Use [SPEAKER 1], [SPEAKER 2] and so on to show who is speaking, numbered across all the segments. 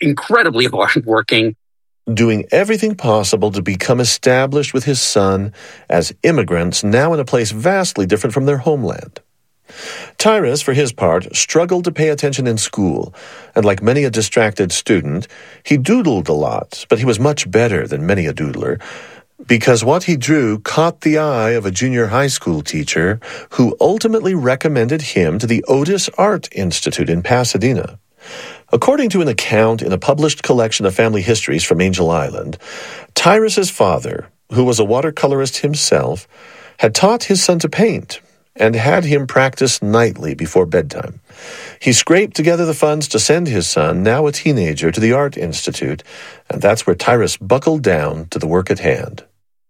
[SPEAKER 1] incredibly hardworking,
[SPEAKER 2] doing everything possible to become established with his son as immigrants now in a place vastly different from their homeland. Tyrus, for his part, struggled to pay attention in school, and like many a distracted student, he doodled a lot, but he was much better than many a doodler, because what he drew caught the eye of a junior high school teacher who ultimately recommended him to the Otis Art Institute in Pasadena. According to an account in a published collection of family histories from Angel Island, Tyrus's father, who was a watercolorist himself, had taught his son to paint and had him practice nightly before bedtime. He scraped together the funds to send his son, now a teenager, to the Art Institute, and that's where Tyrus buckled down to the work at hand.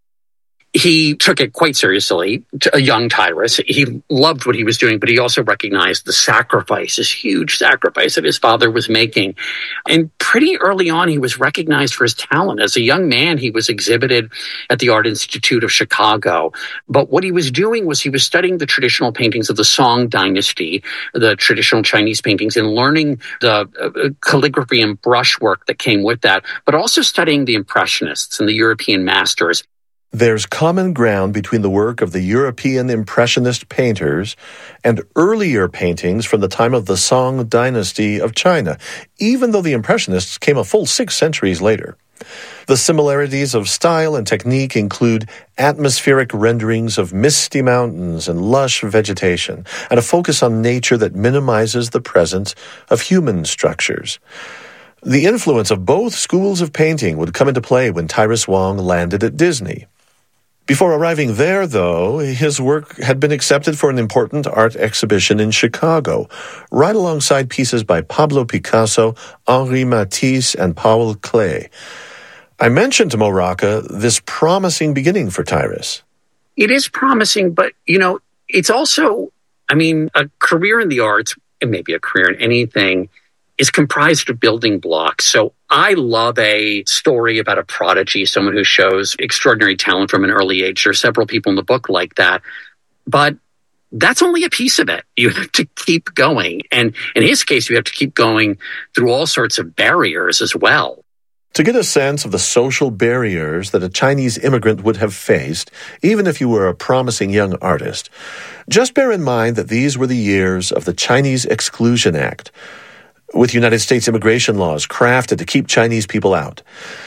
[SPEAKER 1] He took it quite seriously, a young Tyrus. He loved what he was doing, but he also recognized the sacrifice, this huge sacrifice that his father was making. And pretty early on, he was recognized for his talent. As a young man, he was exhibited at the Art Institute of Chicago. But what he was doing was he was studying the traditional paintings of the Song Dynasty, the traditional Chinese paintings, and learning the calligraphy and brushwork that came with that, but also studying the Impressionists and the European masters.
[SPEAKER 2] There's common ground between the work of the European Impressionist painters and earlier paintings from the time of the Song Dynasty of China, even though the Impressionists came a full 6 centuries later. The similarities of style and technique include atmospheric renderings of misty mountains and lush vegetation, and a focus on nature that minimizes the presence of human structures. The influence of both schools of painting would come into play when Tyrus Wong landed at Disney. Before arriving there, though, his work had been accepted for an important art exhibition in Chicago, right alongside pieces by Pablo Picasso, Henri Matisse, and Paul Klee. I mentioned to Mo Rocca this promising beginning for Tyrus.
[SPEAKER 1] It is promising, but, it's also, a career in the arts, and maybe a career in anything, is comprised of building blocks. So I love a story about a prodigy, someone who shows extraordinary talent from an early age. There are several people in the book like that. But that's only a piece of it. You have to keep going. And in his case, you have to keep going through all sorts of barriers as well.
[SPEAKER 2] To get a sense of the social barriers that a Chinese immigrant would have faced, even if you were a promising young artist, just bear in mind that these were the years of the Chinese Exclusion Act, with United States immigration laws crafted to keep Chinese people out.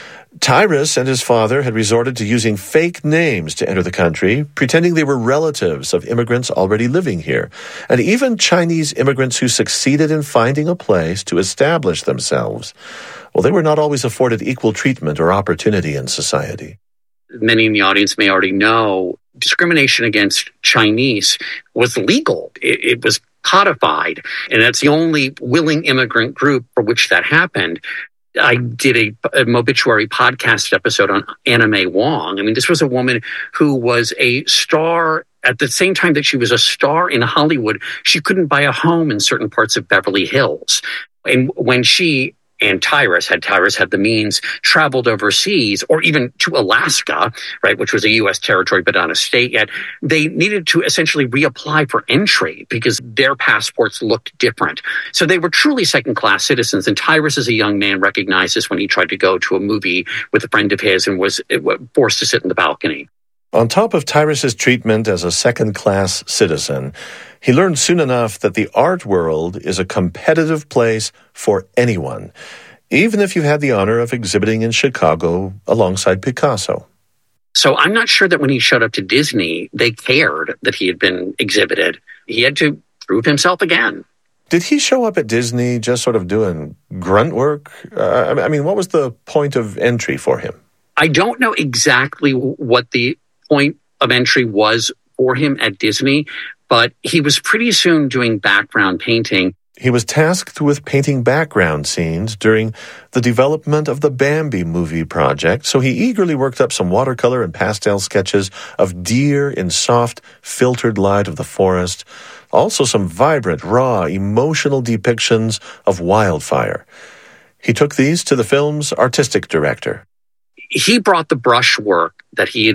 [SPEAKER 2] Tyrus and his father had resorted to using fake names to enter the country, pretending they were relatives of immigrants already living here, and even Chinese immigrants who succeeded in finding a place to establish themselves. Well, they were not always afforded equal treatment or opportunity in society.
[SPEAKER 1] Many in the audience may already know discrimination against Chinese was legal. It was codified, and that's the only willing immigrant group for which that happened. I did a obituary podcast episode on Anna May Wong. This was a woman who was a star at the same time that she was a star in Hollywood. She couldn't buy a home in certain parts of Beverly Hills. And when she and Tyrus had the means, traveled overseas, or even to Alaska, right, which was a U.S. territory but not a state yet, they needed to essentially reapply for entry because their passports looked different. So they were truly second-class citizens, and Tyrus, as a young man, recognized this when he tried to go to a movie with a friend of his and was forced to sit in the balcony.
[SPEAKER 2] On top of Tyrus's treatment as a second-class citizen, he learned soon enough that the art world is a competitive place for anyone, even if you had the honor of exhibiting in Chicago alongside Picasso.
[SPEAKER 1] So I'm not sure that when he showed up to Disney, they cared that he had been exhibited. He had to prove himself again.
[SPEAKER 2] Did he show up at Disney just sort of doing grunt work? What was the point of entry for him?
[SPEAKER 1] I don't know exactly what the point of entry was for him at Disney, but he was pretty soon doing background painting.
[SPEAKER 2] He was tasked with painting background scenes during the development of the Bambi movie project, so he eagerly worked up some watercolor and pastel sketches of deer in soft, filtered light of the forest, also some vibrant, raw, emotional depictions of wildfire. He took these to the film's artistic director.
[SPEAKER 1] He brought the brushwork that he had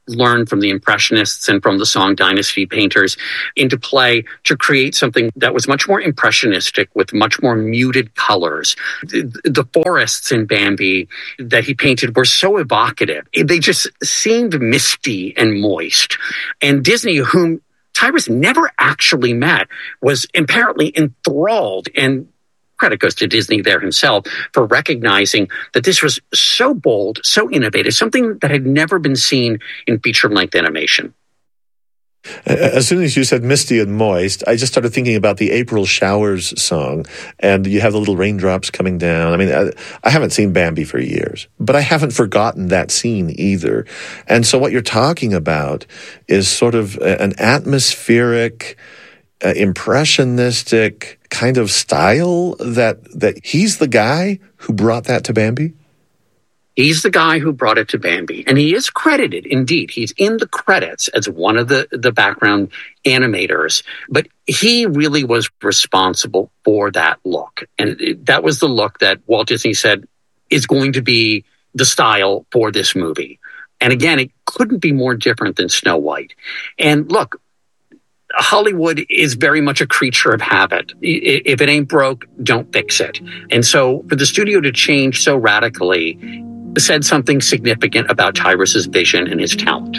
[SPEAKER 1] learned from the Impressionists and from the Song Dynasty painters into play to create something that was much more impressionistic with much more muted colors. The forests in Bambi that he painted were so evocative. They just seemed misty and moist. And Disney, whom Tyrus never actually met, was apparently enthralled, and credit goes to Disney there himself for recognizing that this was so bold, so innovative, something that had never been seen in feature-length animation.
[SPEAKER 2] As soon as you said misty and moist, I just started thinking about the April Showers song, and you have the little raindrops coming down. I mean, I haven't seen Bambi for years, but I haven't forgotten that scene either. And so what you're talking about is sort of an atmospheric, impressionistic kind of style that he's the guy who brought that to Bambi?
[SPEAKER 1] He's the guy who brought it to Bambi, and he is credited, indeed. He's in the credits as one of the background animators, but he really was responsible for that look. And that was the look that Walt Disney said is going to be the style for this movie. And again, it couldn't be more different than Snow White. And look, Hollywood is very much a creature of habit. If it ain't broke, don't fix it. And so for the studio to change so radically said something significant about Tyrus's vision and his talent.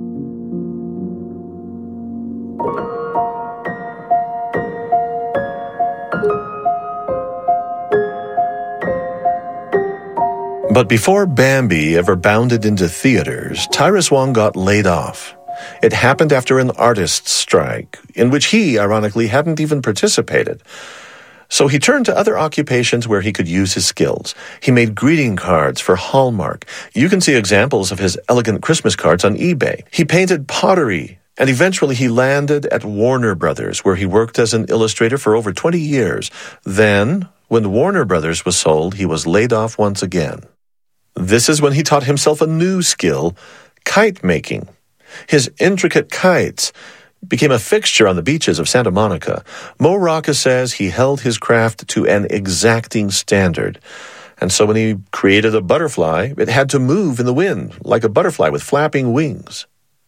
[SPEAKER 2] But before Bambi ever bounded into theaters, Tyrus Wong got laid off. It happened after an artists' strike, in which he, ironically, hadn't even participated. So he turned to other occupations where he could use his skills. He made greeting cards for Hallmark. You can see examples of his elegant Christmas cards on eBay. He painted pottery, and eventually he landed at Warner Brothers, where he worked as an illustrator for over 20 years. Then, when Warner Brothers was sold, he was laid off once again. This is when he taught himself a new skill, kite making. His intricate kites became a fixture on the beaches of Santa Monica. Mo Rocca says he held his craft to an exacting standard. And so when he created a butterfly, it had to move in the wind, like a butterfly with flapping wings.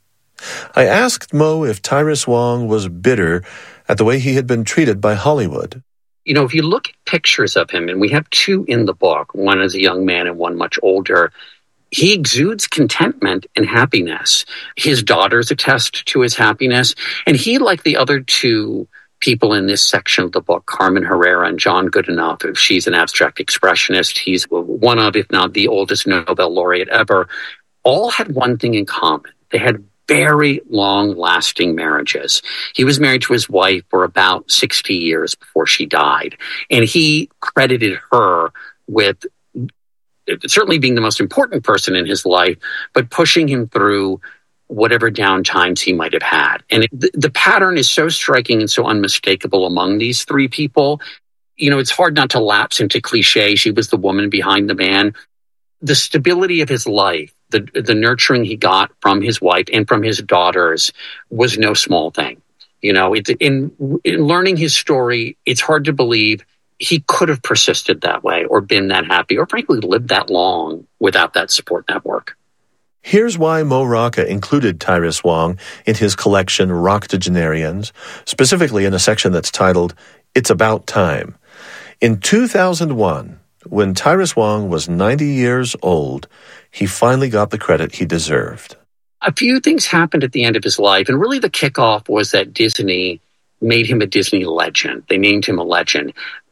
[SPEAKER 2] I asked Mo if Tyrus Wong was bitter at the way he had been treated by Hollywood.
[SPEAKER 1] You know, if you look at pictures of him, and we have two in the book, one as a young man and one much older, he exudes contentment and happiness. His daughters attest to his happiness. And he, like the other two people in this section of the book, Carmen Herrera and John Goodenough, she's an abstract expressionist. He's one of, if not the oldest Nobel laureate ever, all had one thing in common. They had very long-lasting marriages. He was married to his wife for about 60 years before she died. And he credited her with certainly being the most important person in his life, but pushing him through whatever down times he might have had. And the pattern is so striking and so unmistakable among these three people. You know, it's hard not to lapse into cliche. She was the woman behind the man. The stability of his life, the nurturing he got from his wife and from his daughters was no small thing. You know, in learning his story, it's hard to believe he could have persisted that way or been that happy or frankly lived that long without that support network.
[SPEAKER 2] Here's why Mo Rocca included Tyrus Wong in his collection Roctogenarians, specifically in a section that's titled It's About Time. In 2001, when Tyrus Wong was 90 years old, he finally got the credit he deserved.
[SPEAKER 1] A few things happened at the end of his life, and really the kickoff was that Disney made him a Disney legend. They named him a legend.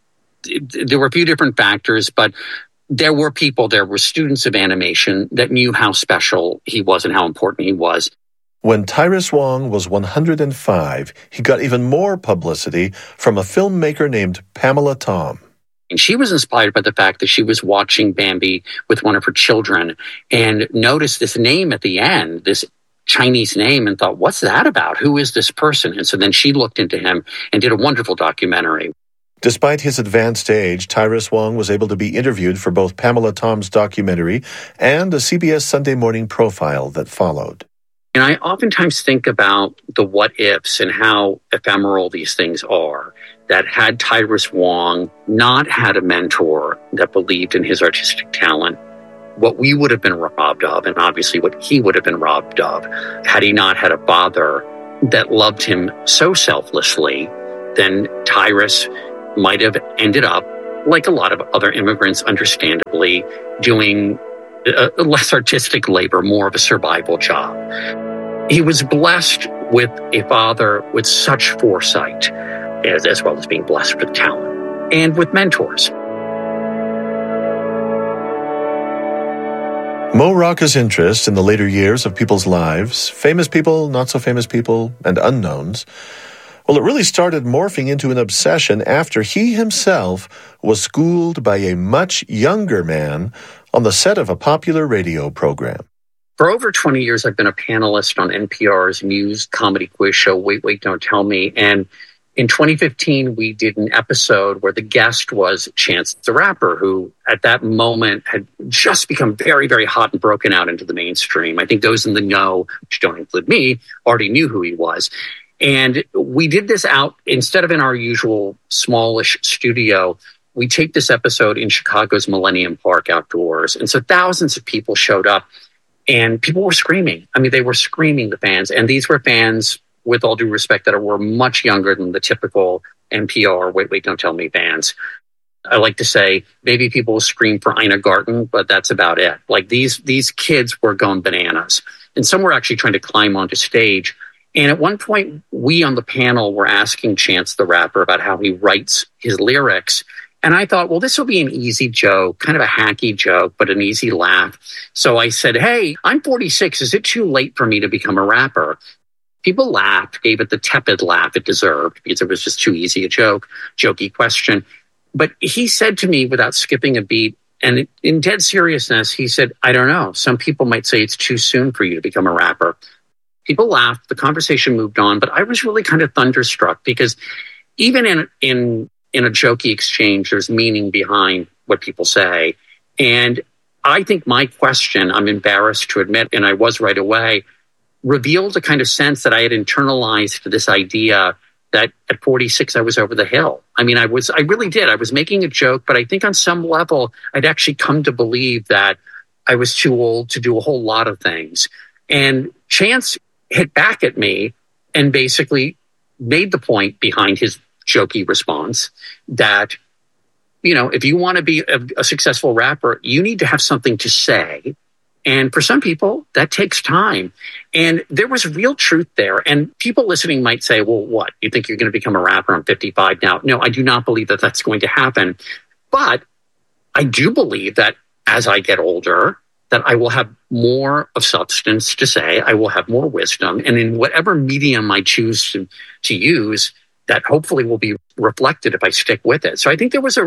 [SPEAKER 1] There were a few different factors, but there were students of animation that knew how special he was and how important he was.
[SPEAKER 2] When Tyrus Wong was 105, he got even more publicity from a filmmaker named Pamela Tom.
[SPEAKER 1] And she was inspired by the fact that she was watching Bambi with one of her children and noticed this name at the end, this Chinese name, and thought, what's that about? Who is this person? And so then she looked into him and did a wonderful documentary.
[SPEAKER 2] Despite his advanced age, Tyrus Wong was able to be interviewed for both Pamela Tom's documentary and a CBS Sunday Morning profile that followed.
[SPEAKER 1] And I oftentimes think about the what-ifs and how ephemeral these things are, that had Tyrus Wong not had a mentor that believed in his artistic talent, what we would have been robbed of, and obviously what he would have been robbed of, had he not had a father that loved him so selflessly, then Tyrus might have ended up, like a lot of other immigrants, understandably, doing less artistic labor, more of a survival job. He was blessed with a father with such foresight, as well as being blessed with talent and with mentors.
[SPEAKER 2] Mo Rocca's interest in the later years of people's lives, famous people, not so famous people, and unknowns, well, it really started morphing into an obsession after he himself was schooled by a much younger man on the set of a popular radio program.
[SPEAKER 1] For over 20 years, I've been a panelist on NPR's news comedy quiz show, Wait, Wait, Don't Tell Me. And in 2015, we did an episode where the guest was Chance the Rapper, who at that moment had just become very, very hot and broken out into the mainstream. I think those in the know, which don't include me, already knew who he was. And we did this out, instead of in our usual smallish studio, we taped this episode in Chicago's Millennium Park outdoors. And so thousands of people showed up and people were screaming. I mean, they were screaming, the fans. And these were fans, with all due respect, that were much younger than the typical NPR Wait, Wait, Don't Tell Me fans. I like to say maybe people will scream for Ina Garten, but that's about it. Like these kids were going bananas. And some were actually trying to climb onto stage. And at one point, we on the panel were asking Chance the Rapper about how he writes his lyrics. And I thought, well, this will be an easy joke, kind of a hacky joke, but an easy laugh. So I said, hey, I'm 46. Is it too late for me to become a rapper? People laughed, gave it the tepid laugh it deserved because it was just too easy a joke, jokey question. But he said to me without skipping a beat, and in dead seriousness, he said, I don't know. Some people might say it's too soon for you to become a rapper. People laughed, the conversation moved on, but I was really kind of thunderstruck because even in a jokey exchange, there's meaning behind what people say. And I think my question, I'm embarrassed to admit, and I was right away, revealed a kind of sense that I had internalized this idea that at 46, I was over the hill. I mean, I really did. I was making a joke, but I think on some level, I'd actually come to believe that I was too old to do a whole lot of things. And Chance hit back at me and basically made the point behind his jokey response that, you know, if you want to be a successful rapper, you need to have something to say. And for some people, that takes time. And there was real truth there. And people listening might say, well, what? You think you're going to become a rapper? I'm 55 now. No, I do not believe that that's going to happen. But I do believe that as I get older, that I will have more of substance to say. I will have more wisdom. And in whatever medium I choose to use, that hopefully will be reflected if I stick with it. So I think there was a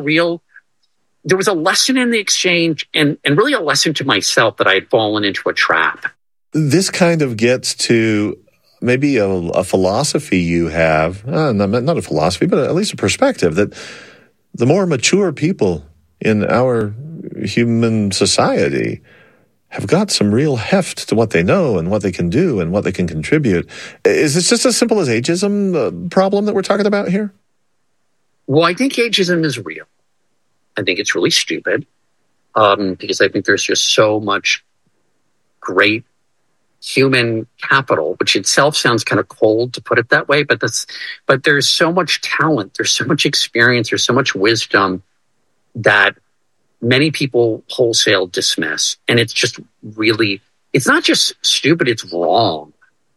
[SPEAKER 1] lesson in the exchange and really a lesson to myself that I had fallen into a trap.
[SPEAKER 2] This kind of gets to maybe a philosophy you have, not a philosophy, but at least a perspective that the more mature people in our human society have got some real heft to what they know and what they can do and what they can contribute. Is this just as simple as ageism problem that we're talking about here?
[SPEAKER 1] Well, I think ageism is real. I think it's really stupid because I think there's just so much great human capital, which itself sounds kind of cold to put it that way, but there's so much talent, there's so much experience, there's so much wisdom that many people wholesale dismiss. And it's just really, it's not just stupid, it's wrong.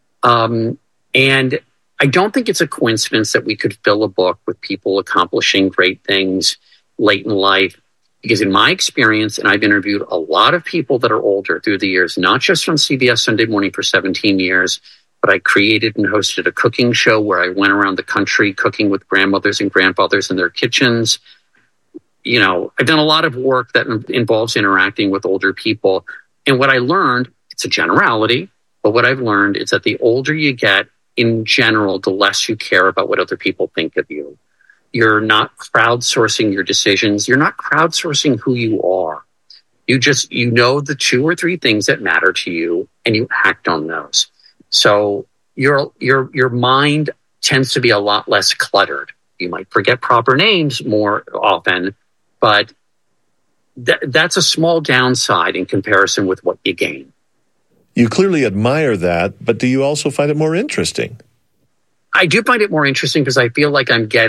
[SPEAKER 1] And I don't think it's a coincidence that we could fill a book with people accomplishing great things late in life, because in my experience, and I've interviewed a lot of people that are older through the years, not just on CBS Sunday Morning for 17 years, but I created and hosted a cooking show where I went around the country cooking with grandmothers and grandfathers in their kitchens. You know, I've done a lot of work that involves interacting with older people. And what I learned, it's a generality, but what I've learned is that the older you get, in general, the less you care about what other people think of you. You're not crowdsourcing your decisions. You're not crowdsourcing who you are. You know the 2 or 3 things that matter to you and you act on those. So your mind tends to be a lot less cluttered. You might forget proper names more often, but that's a small downside in comparison with what you gain.
[SPEAKER 2] You clearly admire that, but do you also find it more interesting?
[SPEAKER 1] I do find it more interesting because I feel like I'm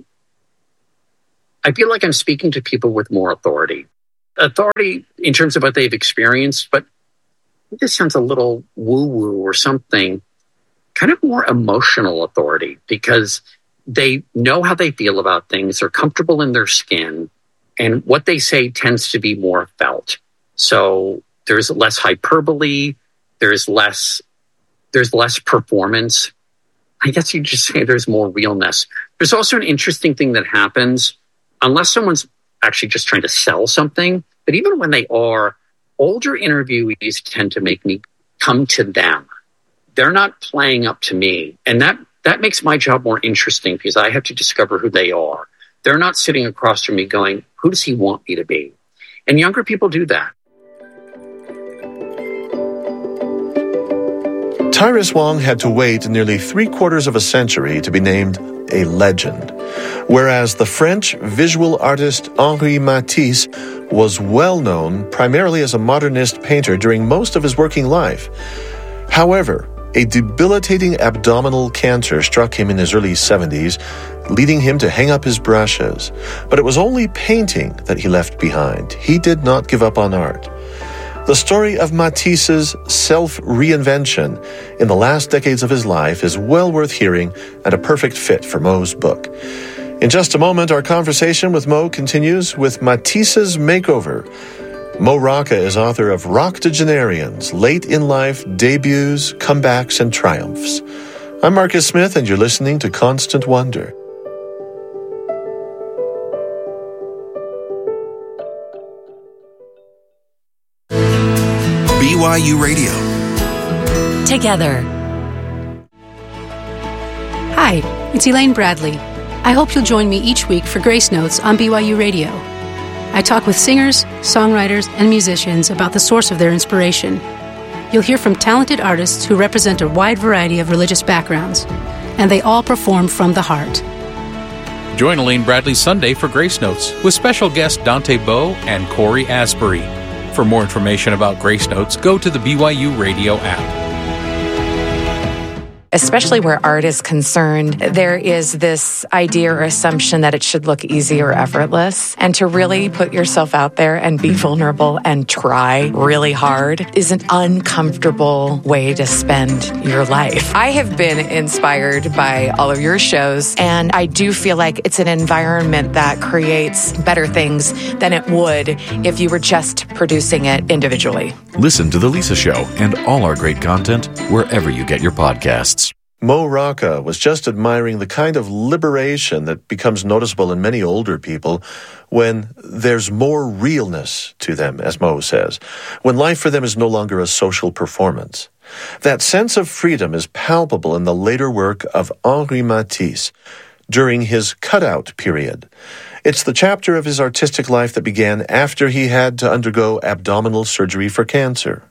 [SPEAKER 1] speaking to people with more authority. Authority in terms of what they've experienced, but this sounds a little woo-woo or something, kind of more emotional authority because they know how they feel about things, they're comfortable in their skin, and what they say tends to be more felt. So there's less hyperbole, there's less performance. I guess you'd just say there's more realness. There's also an interesting thing that happens, unless someone's actually just trying to sell something, but even when they are, older interviewees tend to make me come to them. They're not playing up to me. And that makes my job more interesting because I have to discover who they are. They're not sitting across from me going, who does he want me to be? And younger people do that.
[SPEAKER 2] Tyrus Wong had to wait nearly 3/4 of a century to be named a legend, whereas the French visual artist Henri Matisse was well known primarily as a modernist painter during most of his working life. However, a debilitating abdominal cancer struck him in his early 70s, leading him to hang up his brushes. But it was only painting that he left behind. He did not give up on art. The story of Matisse's self-reinvention in the last decades of his life is well worth hearing and a perfect fit for Mo's book. In just a moment, our conversation with Mo continues with Matisse's makeover. Mo Rocca is author of Roctogenarians, Late in Life Debuts, Comebacks, and Triumphs. I'm Marcus Smith, and you're listening to Constant Wonder.
[SPEAKER 3] BYU Radio.
[SPEAKER 4] Together.
[SPEAKER 5] Hi, it's Elaine Bradley. I hope you'll join me each week for Grace Notes on BYU Radio. I talk with singers, songwriters, and musicians about the source of their inspiration. You'll hear from talented artists who represent a wide variety of religious backgrounds, and they all perform from the heart.
[SPEAKER 6] Join Elaine Bradley Sunday for Grace Notes with special guests Dante Bowe and Corey Asbury. For more information about Grace Notes, go to the BYU Radio app.
[SPEAKER 7] Especially where art is concerned, there is this idea or assumption that it should look easy or effortless. And to really put yourself out there and be vulnerable and try really hard is an uncomfortable way to spend your life. I have been inspired by all of your shows, and I do feel like it's an environment that creates better things than it would if you were just producing it individually.
[SPEAKER 3] Listen to The Lisa Show and all our great content wherever you get your podcasts.
[SPEAKER 2] Mo Rocca was just admiring the kind of liberation that becomes noticeable in many older people when there's more realness to them, as Mo says, when life for them is no longer a social performance. That sense of freedom is palpable in the later work of Henri Matisse during his cutout period. It's the chapter of his artistic life that began after he had to undergo abdominal surgery for cancer.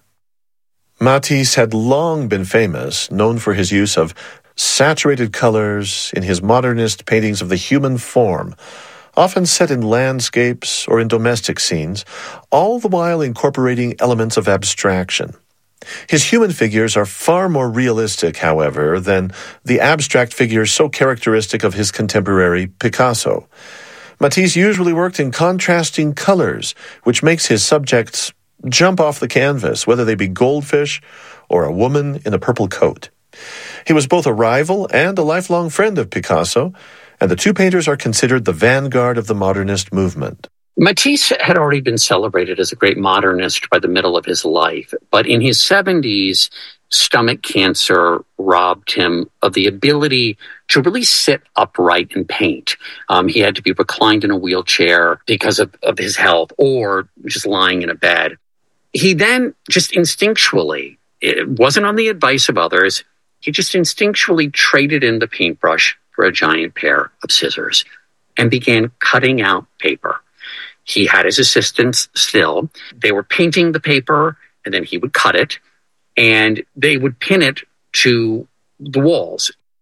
[SPEAKER 2] Matisse had long been famous, known for his use of saturated colors in his modernist paintings of the human form, often set in landscapes or in domestic scenes, all the while incorporating elements of abstraction. His human figures are far more realistic, however, than the abstract figures so characteristic of his contemporary Picasso. Matisse usually worked in contrasting colors, which makes his subjects jump off the canvas, whether they be goldfish or a woman in a purple coat. He was both a rival and a lifelong friend of Picasso, and the two painters are considered the vanguard of the modernist movement.
[SPEAKER 1] Matisse had already been celebrated as a great modernist by the middle of his life, but in his 70s, stomach cancer robbed him of the ability to really sit upright and paint. He had to be reclined in a wheelchair because of his health or just lying in a bed. He then just instinctually, it wasn't on the advice of others, he just instinctually traded in the paintbrush for a giant pair of scissors and began cutting out paper. He had his assistants still. They were painting the paper, and then he would cut it, and they would pin it to the walls.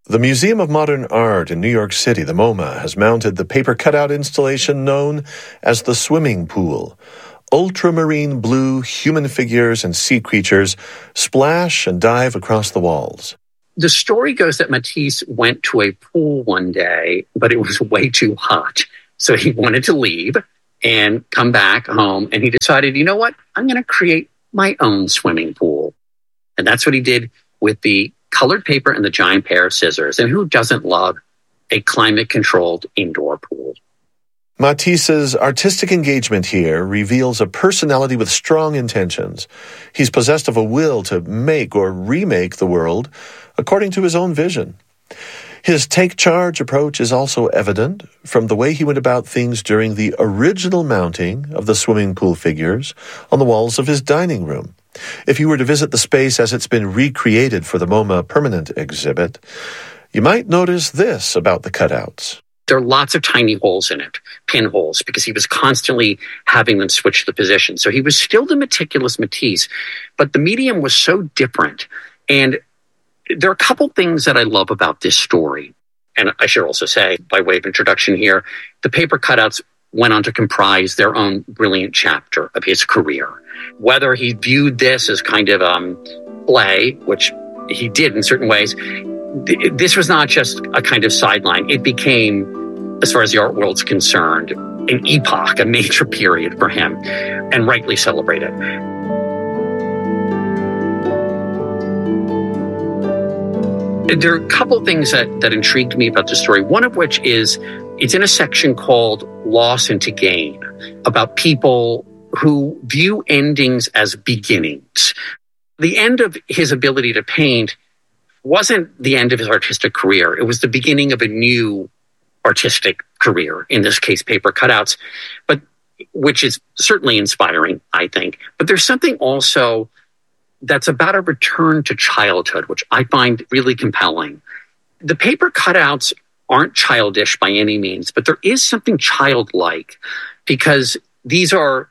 [SPEAKER 2] The Museum of Modern Art in New York City, the MoMA, has mounted the paper cutout installation known as the Swimming Pool. Ultramarine blue human figures and sea creatures splash and dive across the walls.
[SPEAKER 1] The story goes that Matisse went to a pool one day, but it was way too hot. So he wanted to leave and come back home, and he decided, you know what? I'm going to create my own swimming pool. And that's what he did with the colored paper and the giant pair of scissors. And who doesn't love a climate-controlled indoor pool?
[SPEAKER 2] Matisse's artistic engagement here reveals a personality with strong intentions. He's possessed of a will to make or remake the world according to his own vision. His take-charge approach is also evident from the way he went about things during the original mounting of the swimming pool figures on the walls of his dining room. If you were to visit the space as it's been recreated for the MoMA permanent exhibit, you might notice this about the cutouts.
[SPEAKER 1] There are lots of tiny holes in it, pinholes, because he was constantly having them switch the position. So he was still the meticulous Matisse, but the medium was so different. And there are a couple things that I love about this story. And I should also say, by way of introduction here, the paper cutouts went on to comprise their own brilliant chapter of his career. Whether he viewed this as kind of play, which he did in certain ways, this was not just a kind of sideline. It became, as far as the art world's concerned, an epoch, a major period for him, and rightly celebrated. There are a couple things that intrigued me about the story, one of which is it's in a section called Loss into Gain, about people who view endings as beginnings. The end of his ability to paint wasn't the end of his artistic career. It was the beginning of a new artistic career, in this case, paper cutouts, but which is certainly inspiring, I think. But there's something also that's about a return to childhood, which I find really compelling. The paper cutouts aren't childish by any means, but there is something childlike because these are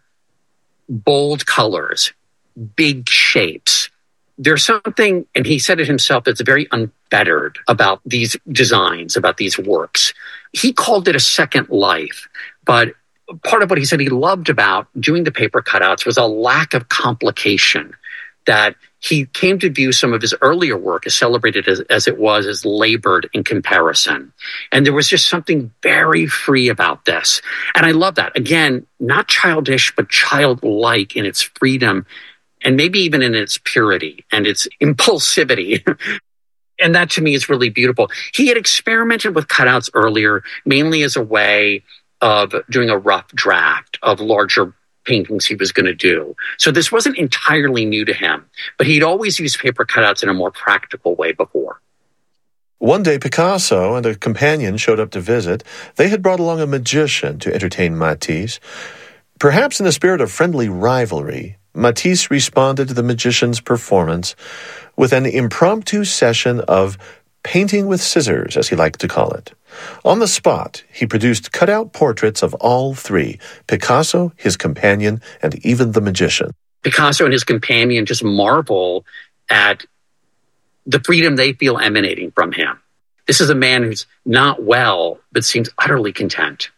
[SPEAKER 1] bold colors, big shapes. There's something, and he said it himself, that's very unfettered about these designs, about these works. He called it a second life, but part of what he said he loved about doing the paper cutouts was a lack of complication, that he came to view some of his earlier work, as celebrated as it was, as labored in comparison. And there was just something very free about this. And I love that. Again, not childish, but childlike in its freedom, and maybe even in its purity and its impulsivity. And that to me is really beautiful. He had experimented with cutouts earlier, mainly as a way of doing a rough draft of larger paintings he was going to do. So this wasn't entirely new to him, but he'd always used paper cutouts in a more practical way before.
[SPEAKER 2] One day, Picasso and a companion showed up to visit. They had brought along a magician to entertain Matisse. Perhaps in a spirit of friendly rivalry, Matisse responded to the magician's performance with an impromptu session of painting with scissors, as he liked to call it. On the spot, he produced cutout portraits of all three, Picasso, his companion, and even the magician.
[SPEAKER 1] Picasso and his companion just marvel at the freedom they feel emanating from him. This is a man who's not well, but seems utterly content.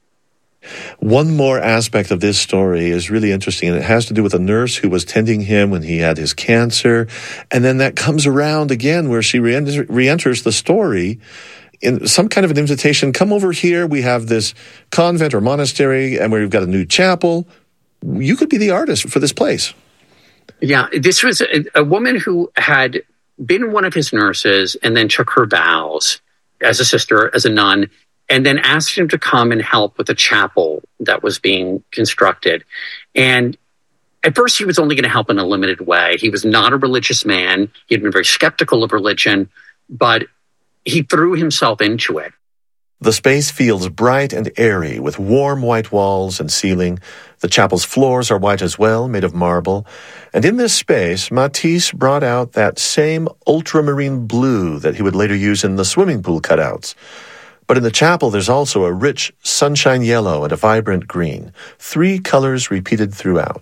[SPEAKER 2] One more aspect of this story is really interesting, and it has to do with a nurse who was tending him when he had his cancer. And then that comes around again where she re-enters the story in some kind of an invitation. Come over here. We have this convent or monastery, and we've got a new chapel. You could be the artist for this place.
[SPEAKER 1] Yeah, this was a woman who had been one of his nurses and then took her vows as a sister, as a nun, and then asked him to come and help with a chapel that was being constructed. And at first, he was only going to help in a limited way. He was not a religious man. He had been very skeptical of religion, but he threw himself into it.
[SPEAKER 2] The space feels bright and airy with warm white walls and ceiling. The chapel's floors are white as well, made of marble. And in this space, Matisse brought out that same ultramarine blue that he would later use in the swimming pool cutouts. But in the chapel, there's also a rich sunshine yellow and a vibrant green, 3 colors repeated throughout.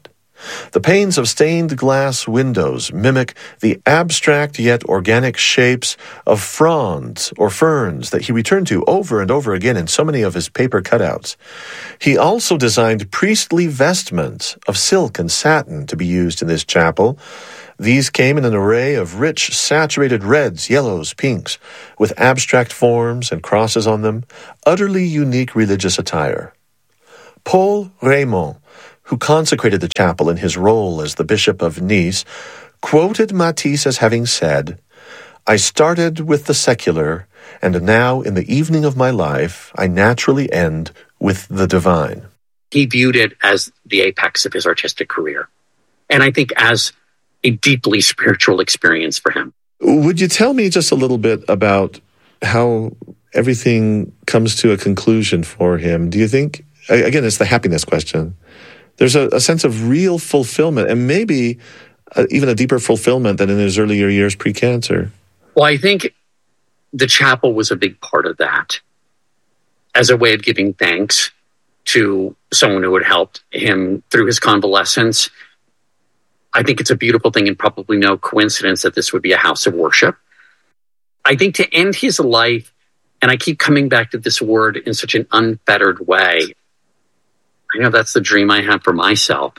[SPEAKER 2] The panes of stained glass windows mimic the abstract yet organic shapes of fronds or ferns that he returned to over and over again in so many of his paper cutouts. He also designed priestly vestments of silk and satin to be used in this chapel. These came in an array of rich, saturated reds, yellows, pinks, with abstract forms and crosses on them, utterly unique religious attire. Paul Raymond, who consecrated the chapel in his role as the Bishop of Nice, quoted Matisse as having said, "I started with the secular, and now in the evening of my life, I naturally end with the divine."
[SPEAKER 1] He viewed it as the apex of his artistic career, and I think as a deeply spiritual experience for him.
[SPEAKER 2] Would you tell me just a little bit about how everything comes to a conclusion for him? Do you think, again, it's the happiness question, there's a sense of real fulfillment, and maybe even a deeper fulfillment than in his earlier years pre-cancer?
[SPEAKER 1] Well, I think the chapel was a big part of that, as a way of giving thanks to someone who had helped him through his convalescence. I think it's a beautiful thing, and probably no coincidence that this would be a house of worship. I think to end his life, and I keep coming back to this word, in such an unfettered way, I know that's the dream I have for myself.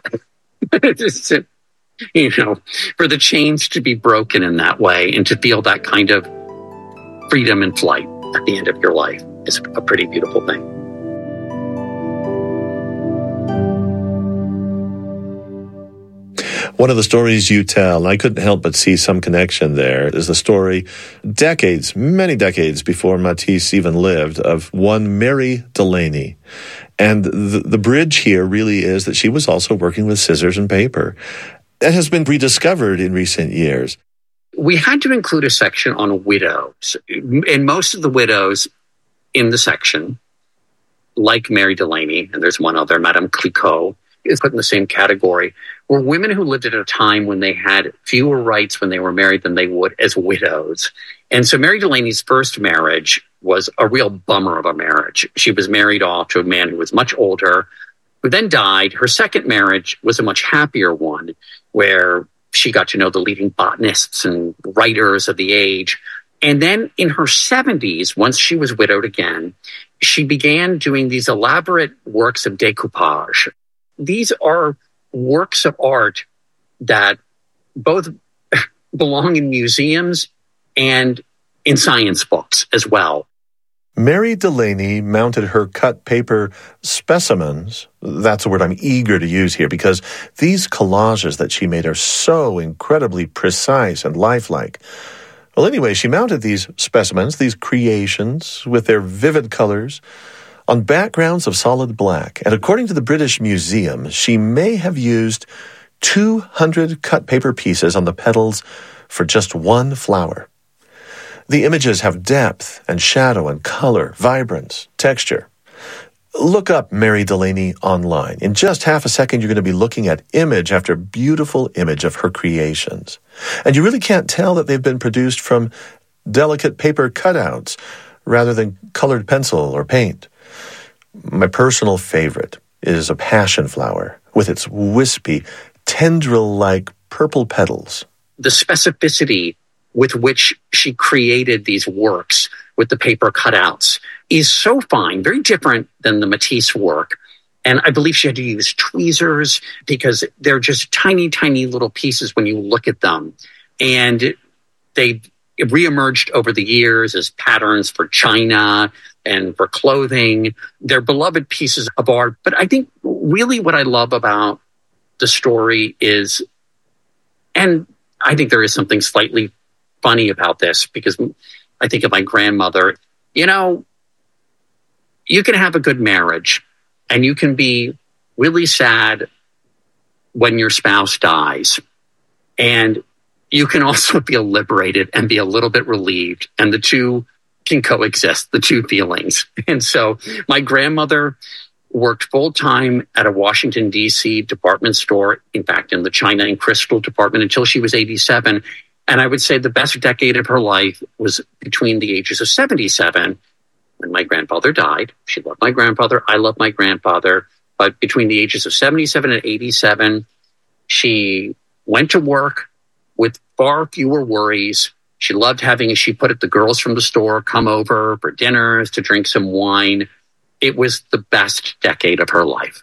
[SPEAKER 1] You know, for the chains to be broken in that way and to feel that kind of freedom and flight at the end of your life is a pretty beautiful thing.
[SPEAKER 2] One of the stories you tell, and I couldn't help but see some connection there, is the story many decades before Matisse even lived, of one Mary Delaney. And the bridge here really is that she was also working with scissors and paper. That has been rediscovered in recent years.
[SPEAKER 1] We had to include a section on widows. And most of the widows in the section, like Mary Delaney, and there's one other, Madame Clicquot, is put in the same category, were women who lived at a time when they had fewer rights when they were married than they would as widows. And so Mary Delaney's first marriage was a real bummer of a marriage. She was married off to a man who was much older, who then died. Her second marriage was a much happier one, where she got to know the leading botanists and writers of the age. And then in her 70s, once she was widowed again, she began doing these elaborate works of decoupage. These are works of art that both belong in museums and in science books as well.
[SPEAKER 2] Mary Delaney mounted her cut paper specimens. That's a word I'm eager to use here, because these collages that she made are so incredibly precise and lifelike. Well, anyway, she mounted these specimens, these creations, with their vivid colors, on backgrounds of solid black. And according to the British Museum, she may have used 200 cut paper pieces on the petals for just one flower. The images have depth and shadow and color, vibrance, texture. Look up Mary Delaney online. In just half a second, you're going to be looking at image after beautiful image of her creations. And you really can't tell that they've been produced from delicate paper cutouts rather than colored pencil or paint. My personal favorite is a passion flower with its wispy, tendril-like purple petals.
[SPEAKER 1] The specificity with which she created these works with the paper cutouts is so fine, very different than the Matisse work. And I believe she had to use tweezers because they're just tiny, tiny little pieces when you look at them. And they reemerged over the years as patterns for china and for clothing. They're beloved pieces of art. But I think really what I love about the story is, and I think there is something slightly funny about this, because I think of my grandmother. You know, you can have a good marriage and you can be really sad when your spouse dies. And you can also feel liberated and be a little bit relieved. And the two can coexist, the two feelings. And so my grandmother worked full-time at a Washington, D.C. department store, in fact, in the China and Crystal department, until she was 87. And I would say the best decade of her life was between the ages of 77, when my grandfather died. She loved my grandfather. I loved my grandfather. But between the ages of 77 and 87, She went to work with far fewer worries. She loved having, as she put it, the girls from the store come over for dinners, to drink some wine. It was the best decade of her life.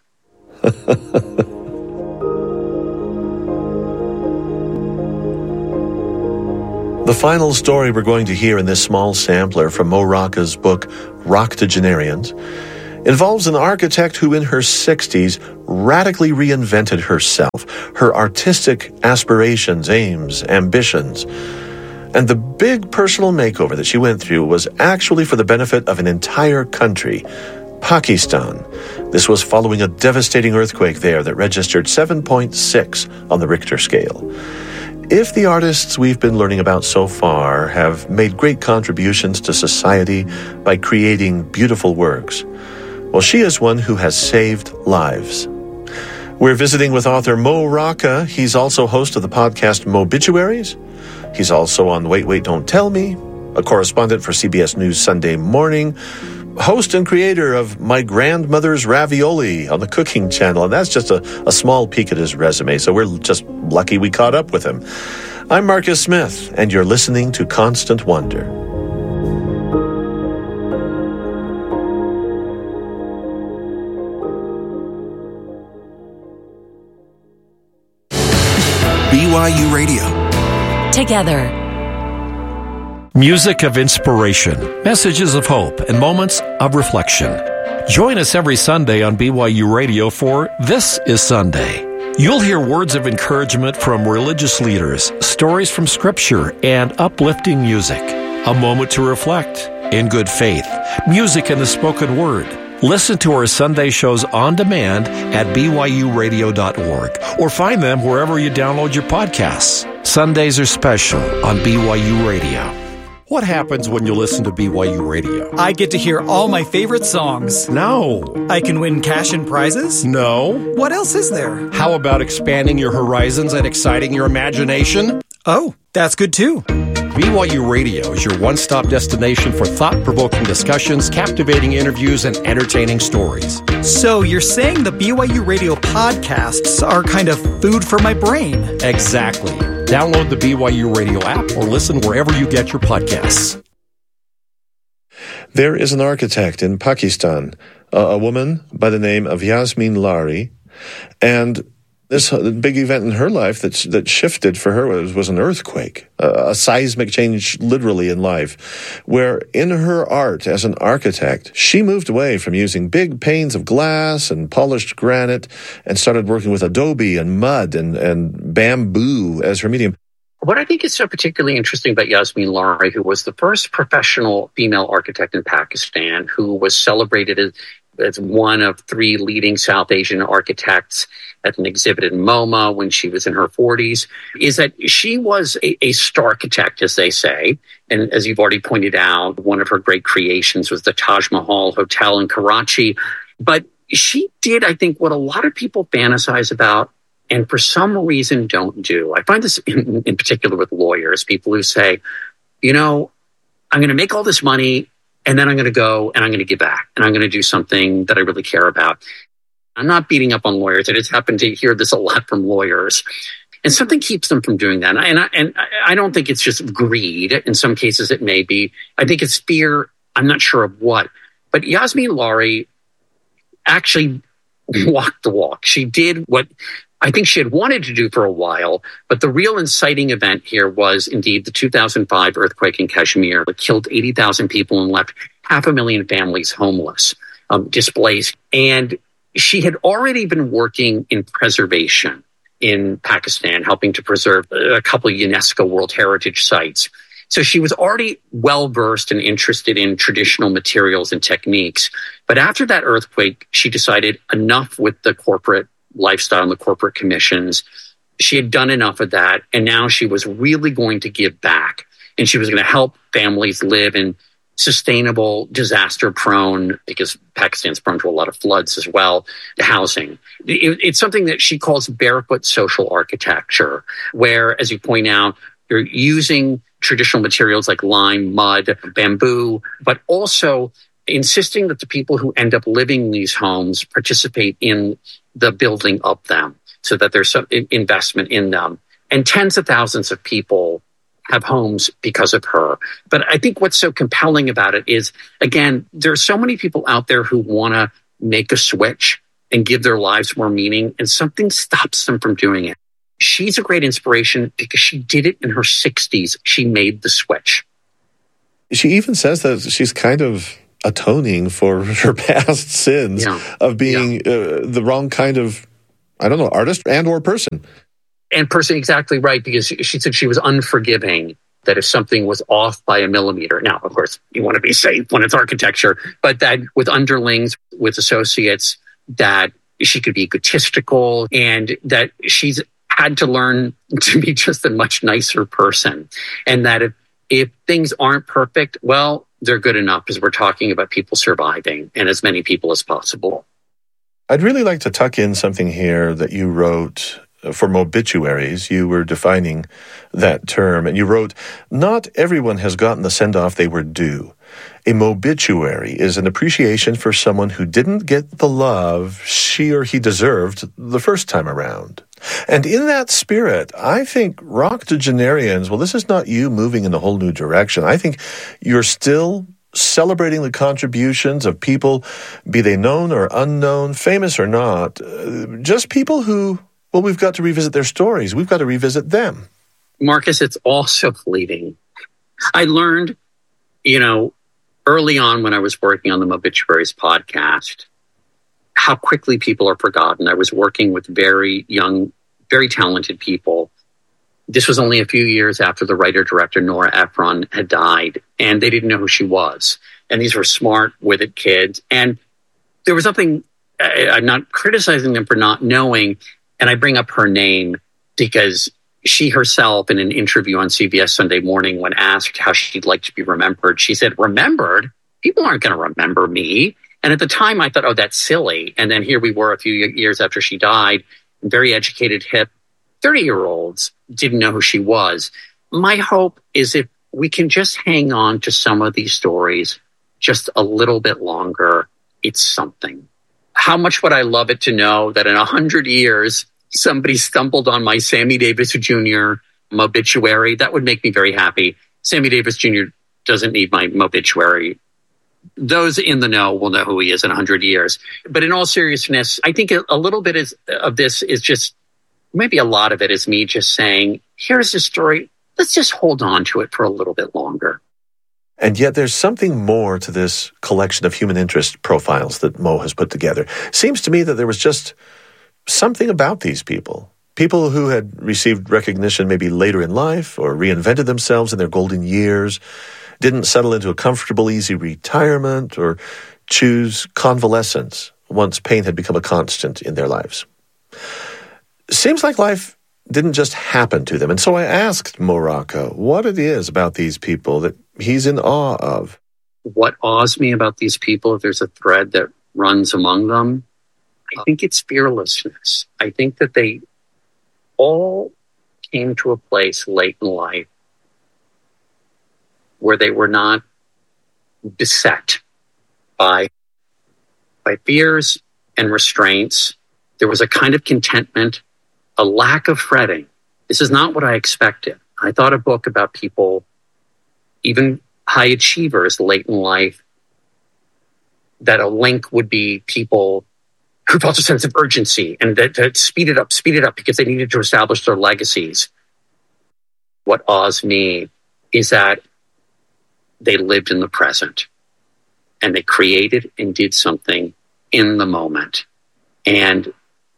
[SPEAKER 2] The final story we're going to hear in this small sampler from Mo Rocca's book, Roctogenarians, involves an architect who in her 60s radically reinvented herself, her artistic aspirations, aims, ambitions. And the big personal makeover that she went through was actually for the benefit of an entire country, Pakistan. This was following a devastating earthquake there that registered 7.6 on the Richter scale. If the artists we've been learning about so far have made great contributions to society by creating beautiful works, well, she is one who has saved lives. We're visiting with author Mo Rocca. He's also host of the podcast Mobituaries. He's also on Wait, Wait, Don't Tell Me, a correspondent for CBS News Sunday Morning, host and creator of My Grandmother's Ravioli on the Cooking Channel, and that's just a small peek at his resume, so we're just lucky we caught up with him. I'm Marcus Smith, and you're listening to Constant Wonder.
[SPEAKER 8] BYU Radio.
[SPEAKER 4] Together.
[SPEAKER 9] Music of inspiration, messages of hope, and moments of reflection. Join us every Sunday on BYU Radio for This is Sunday. You'll hear words of encouragement from religious leaders, stories from Scripture, and uplifting music. A moment to reflect in good faith, music in the spoken word. Listen to our Sunday shows on demand at BYURadio.org or find them wherever you download your podcasts. Sundays are special on BYU Radio. What happens when you listen to BYU Radio?
[SPEAKER 10] I get to hear all my favorite songs.
[SPEAKER 9] No.
[SPEAKER 10] I can win cash and prizes?
[SPEAKER 9] No.
[SPEAKER 10] What else is there?
[SPEAKER 9] How about expanding your horizons and exciting your imagination?
[SPEAKER 10] Oh, that's good too.
[SPEAKER 9] BYU Radio is your one-stop destination for thought-provoking discussions, captivating interviews, and entertaining stories.
[SPEAKER 10] So you're saying the BYU Radio podcasts are kind of food for my brain?
[SPEAKER 9] Exactly. Download the BYU Radio app or listen wherever you get your podcasts.
[SPEAKER 2] There is an architect in Pakistan, a woman by the name of Yasmin Lari, and this big event in her life that shifted for her was an earthquake, a seismic change literally in life, where in her art as an architect, she moved away from using big panes of glass and polished granite and started working with adobe and mud and bamboo as her medium.
[SPEAKER 1] What I think is so particularly interesting about Yasmin Lari, who was the first professional female architect in Pakistan, who was celebrated as one of 3 leading South Asian architects at an exhibit in MoMA when she was in her 40s, is that she was a starchitect, as they say. And as you've already pointed out, one of her great creations was the Taj Mahal Hotel in Karachi. But she did, I think, what a lot of people fantasize about and for some reason don't do. I find this in particular with lawyers, people who say, you know, I'm going to make all this money and then I'm going to go and I'm going to give back and I'm going to do something that I really care about. I'm not beating up on lawyers. I just happen to hear this a lot from lawyers. And something keeps them from doing that. And I don't think it's just greed. In some cases it may be. I think it's fear. I'm not sure of what. But Yasmin Lari actually walked the walk. She did what I think she had wanted to do for a while, but the real inciting event here was indeed the 2005 earthquake in Kashmir that killed 80,000 people and left 500,000 families homeless, displaced. And she had already been working in preservation in Pakistan, helping to preserve a couple of UNESCO World Heritage sites. So she was already well-versed and interested in traditional materials and techniques. But after that earthquake, she decided enough with the corporate lifestyle and the corporate commissions. She had done enough of that, and now she was really going to give back. And she was going to help families live in sustainable, disaster-prone, because Pakistan's prone to a lot of floods as well, housing. It's something that she calls barefoot social architecture, where, as you point out, you're using traditional materials like lime, mud, bamboo, but also insisting that the people who end up living in these homes participate in the building of them. so that there's some investment in them. And tens of thousands of people have homes because of her. But I think what's so compelling about it is, again, there are so many people out there who want to make a switch and give their lives more meaning, and something stops them from doing it. She's a great inspiration because she did it in her 60s. She made the switch.
[SPEAKER 2] She even says that she's kind of atoning for her past sins of being the wrong kind of, artist and or person.
[SPEAKER 1] And person, exactly right, because she said she was unforgiving, that if something was off by a millimeter. Now, of course, you want to be safe when it's architecture, but that with underlings, with associates, that she could be egotistical, and that she's had to learn to be just a much nicer person. And that if things aren't perfect, well, they're good enough, because we're talking about people surviving and as many people as possible.
[SPEAKER 2] I'd really like to tuck in something here that you wrote for Mobituaries. You were defining that term, and you wrote, "Not everyone has gotten the send-off they were due. A mobituary is an appreciation for someone who didn't get the love she or he deserved the first time around." And in that spirit, I think Roctogenarians, well, this is not you moving in a whole new direction. I think you're still celebrating the contributions of people, be they known or unknown, famous or not, just people who, well, we've got to revisit their stories. We've got to revisit them.
[SPEAKER 1] Marcus, it's also fleeting. I learned, early on when I was working on the Mobituaries podcast, how quickly people are forgotten. I was working with very young, very talented people. This was only a few years after the writer-director Nora Ephron had died, and they didn't know who she was. And these were smart, withered kids. And there was something, I'm not criticizing them for not knowing, and I bring up her name because she herself, in an interview on CBS Sunday Morning, when asked how she'd like to be remembered, she said, "Remembered? People aren't going to remember me." And at the time, I thought, oh, that's silly. And then here we were a few years after she died, very educated, hip 30-year-olds didn't know who she was. My hope is if we can just hang on to some of these stories just a little bit longer, it's something. How much would I love it to know that in 100 years, somebody stumbled on my Sammy Davis Jr. Mobituary? That would make me very happy. Sammy Davis Jr. doesn't need my Mobituary. Those in the know will know who he is in 100 years. But in all seriousness, I think a little bit of this is just, maybe a lot of it is me just saying, here's the story. Let's just hold on to it for a little bit longer.
[SPEAKER 2] And yet there's something more to this collection of human interest profiles that Mo has put together. Seems to me that there was just something about these people who had received recognition maybe later in life or reinvented themselves in their golden years, didn't settle into a comfortable, easy retirement or choose convalescence once pain had become a constant in their lives. Seems like life didn't just happen to them. And so I asked Mo Rocca what it is about these people that he's in awe of.
[SPEAKER 1] What awes me about these people, if there's a thread that runs among them, I think it's fearlessness. I think that they all came to a place late in life where they were not beset by fears and restraints. There was a kind of contentment, a lack of fretting. This is not what I expected. I thought a book about people, even high achievers late in life, that a link would be people who felt a sense of urgency and that speed it up because they needed to establish their legacies. What awes me is that they lived in the present and they created and did something in the moment. And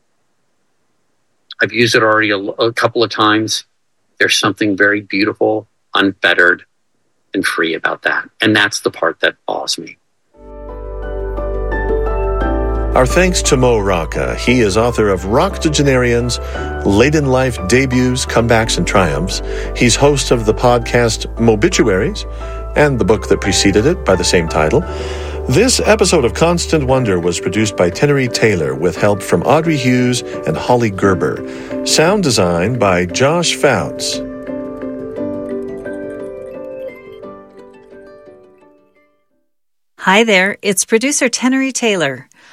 [SPEAKER 1] I've used it already a couple of times. There's something very beautiful, unfettered, and free about that. And that's the part that awes me.
[SPEAKER 2] Our thanks to Mo Rocca. He is author of Roctogenarians, Late in Life Debuts, Comebacks, and Triumphs. He's host of the podcast Mobituaries and the book that preceded it by the same title. This episode of Constant Wonder was produced by Tenery Taylor with help from Audrey Hughes and Holly Gerber. Sound design by Josh Fouts.
[SPEAKER 11] Hi there, it's producer Tenery Taylor.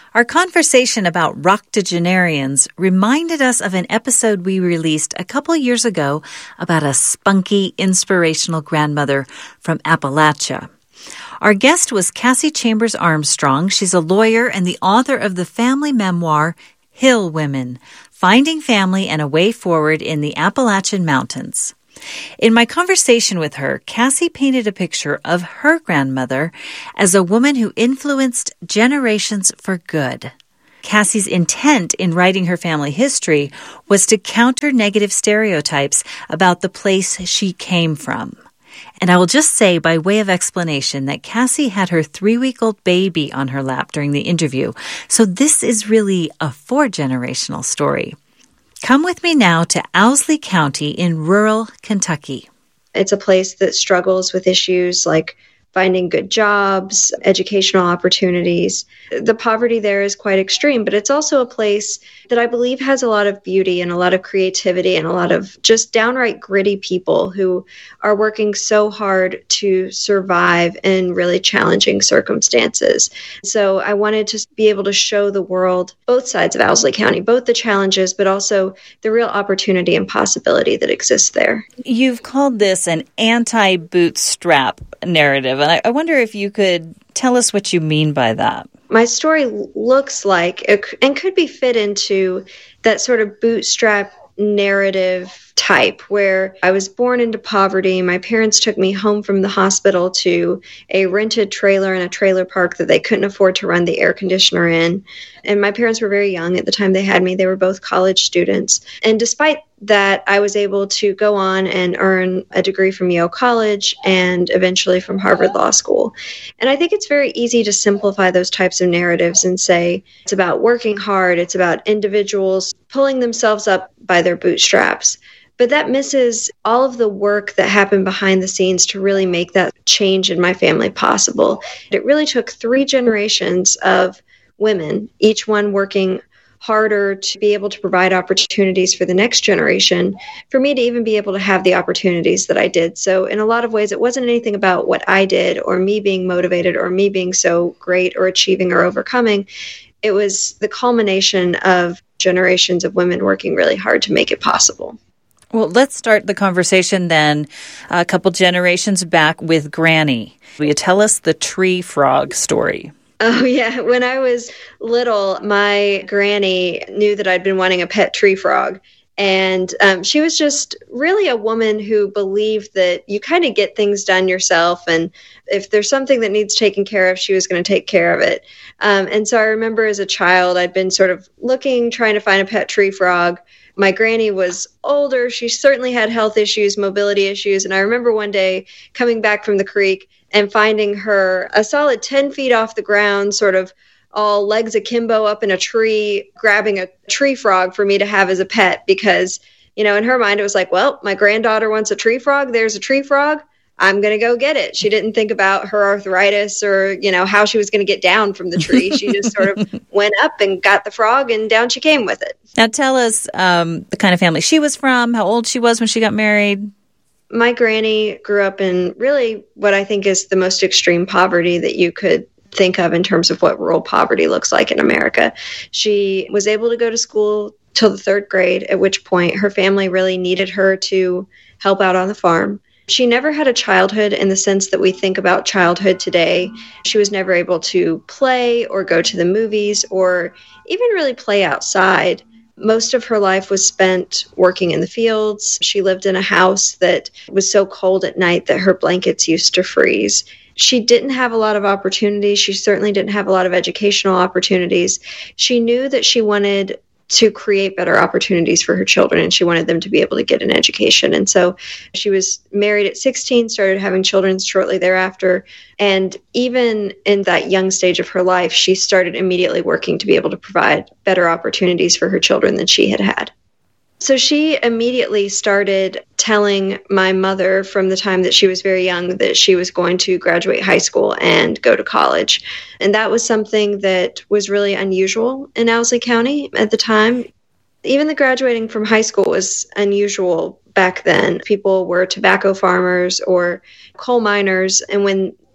[SPEAKER 11] Our conversation about octogenarians reminded us of an episode we released a couple years ago about a spunky, inspirational grandmother from Appalachia. Our guest was Cassie Chambers Armstrong. She's a lawyer and the author of the family memoir, Hill Women, Finding Family and a Way Forward in the Appalachian Mountains. In my conversation with her, Cassie painted a picture of her grandmother as a woman who influenced generations for good. Cassie's intent in writing her family history was to counter negative stereotypes about the place she came from. And I will just say, by way of explanation, that Cassie had her 3-week-old baby on her lap during the interview, so this is really a 4-generational story. Come with me now to Owsley County in rural Kentucky.
[SPEAKER 12] It's a place that struggles with issues like finding good jobs, educational opportunities. The poverty there is quite extreme, but it's also a place that I believe has a lot of beauty and a lot of creativity and a lot of just downright gritty people who are working so hard to survive in really challenging circumstances. So I wanted to be able to show the world both sides of Owsley County, both the challenges, but also the real opportunity and possibility that exists there.
[SPEAKER 11] You've called this an anti-bootstrap narrative, and I wonder if you could tell us what you mean by that.
[SPEAKER 12] My story looks like and could be fit into that sort of bootstrap narrative type where I was born into poverty. My parents took me home from the hospital to a rented trailer in a trailer park that they couldn't afford to run the air conditioner in. And my parents were very young at the time they had me. They were both college students. And despite that, I was able to go on and earn a degree from Yale College and eventually from Harvard Law School. And I think it's very easy to simplify those types of narratives and say it's about working hard, it's about individuals pulling themselves up by their bootstraps. But that misses all of the work that happened behind the scenes to really make that change in my family possible. It really took 3 generations of women, each one working harder to be able to provide opportunities for the next generation, for me to even be able to have the opportunities that I did. So in a lot of ways, it wasn't anything about what I did or me being motivated or me being so great or achieving or overcoming. It was the culmination of generations of women working really hard to make it possible.
[SPEAKER 11] Well, let's start the conversation then a couple generations back with Granny. Will you tell us the tree frog story?
[SPEAKER 12] Oh, yeah. When I was little, my granny knew that I'd been wanting a pet tree frog. And she was just really a woman who believed that you kind of get things done yourself. And if there's something that needs taken care of, she was going to take care of it. And so I remember as a child, I'd been sort of looking, trying to find a pet tree frog. My granny was older. She certainly had health issues, mobility issues. And I remember one day coming back from the creek and finding her a solid 10 feet off the ground, sort of all legs akimbo up in a tree, grabbing a tree frog for me to have as a pet because, you know, in her mind, it was like, well, my granddaughter wants a tree frog. There's a tree frog. I'm going to go get it. She didn't think about her arthritis or, you know, how she was going to get down from the tree. She just sort of went up and got the frog and down she came with it.
[SPEAKER 11] Now tell us the kind of family she was from, how old she was when she got married.
[SPEAKER 12] My granny grew up in really what I think is the most extreme poverty that you could think of in terms of what rural poverty looks like in America. She was able to go to school till the 3rd grade, at which point her family really needed her to help out on the farm. She never had a childhood in the sense that we think about childhood today. She was never able to play or go to the movies or even really play outside. Most of her life was spent working in the fields. She lived in a house that was so cold at night that her blankets used to freeze. She didn't have a lot of opportunities. She certainly didn't have a lot of educational opportunities. She knew that she wanted to create better opportunities for her children, and she wanted them to be able to get an education. And so she was married at 16, started having children shortly thereafter. And even in that young stage of her life, she started immediately working to be able to provide better opportunities for her children than she had had. So she immediately started telling my mother from the time that she was very young that she was going to graduate high school and go to college. And that was something that was really unusual in Owsley County at the time. Even the graduating from high school was unusual back then. People were tobacco farmers or coal miners. And when